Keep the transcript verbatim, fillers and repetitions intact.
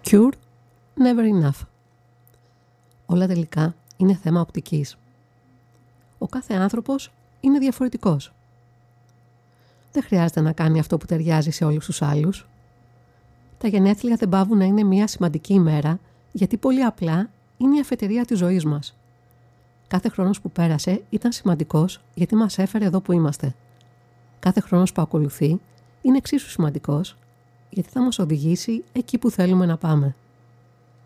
Cure, never enough. Όλα τελικά είναι θέμα οπτικής. Ο κάθε άνθρωπος είναι διαφορετικός. Δεν χρειάζεται να κάνει αυτό που ταιριάζει σε όλους τους άλλους. Τα γενέθλια δεν παύουν να είναι μια σημαντική ημέρα, γιατί πολύ απλά είναι η αφετηρία της ζωής μας. Κάθε χρόνος που πέρασε ήταν σημαντικός γιατί μας έφερε εδώ που είμαστε. Κάθε χρόνος που ακολουθεί είναι εξίσου σημαντικός γιατί θα μας οδηγήσει εκεί που θέλουμε να πάμε.